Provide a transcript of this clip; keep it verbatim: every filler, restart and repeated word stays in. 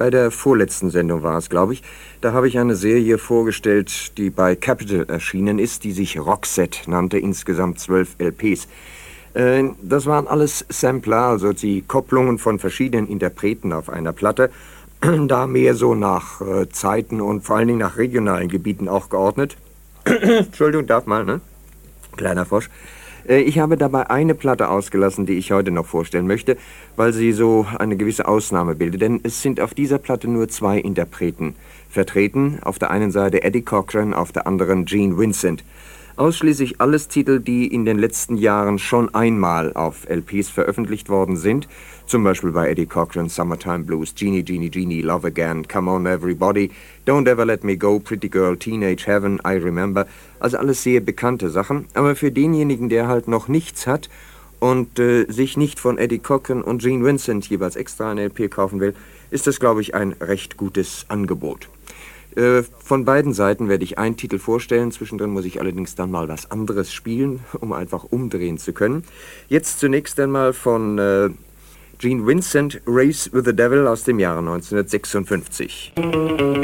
Bei der vorletzten Sendung war es, glaube ich. Da habe ich eine Serie vorgestellt, die bei Capitol erschienen ist, die sich Roxette nannte, insgesamt zwölf L Ps. Äh, das waren alles Sampler, also die Kopplungen von verschiedenen Interpreten auf einer Platte, da mehr so nach äh, Zeiten und vor allen Dingen nach regionalen Gebieten auch geordnet. Entschuldigung, darf mal, ne? Kleiner Frosch. Ich habe dabei eine Platte ausgelassen, die ich heute noch vorstellen möchte, weil sie so eine gewisse Ausnahme bildet. Denn es sind auf dieser Platte nur zwei Interpreten vertreten. Auf der einen Seite Eddie Cochran, auf der anderen Gene Vincent. Ausschließlich alles Titel, die in den letzten Jahren schon einmal auf L Ps veröffentlicht worden sind. Zum Beispiel bei Eddie Cochran, Summertime Blues, Genie, Genie, Genie, Love Again, Come On Everybody, Don't Ever Let Me Go, Pretty Girl, Teenage Heaven, I Remember. Also alles sehr bekannte Sachen. Aber für denjenigen, der halt noch nichts hat und äh, sich nicht von Eddie Cochran und Gene Vincent jeweils extra ein L P kaufen will, ist das, glaube ich, ein recht gutes Angebot. Äh, von beiden Seiten werde ich einen Titel vorstellen. Zwischendrin muss ich allerdings dann mal was anderes spielen, um einfach umdrehen zu können. Jetzt zunächst einmal von äh, Gene Vincent, Race with the Devil aus dem Jahre neunzehnhundertsechsundfünfzig.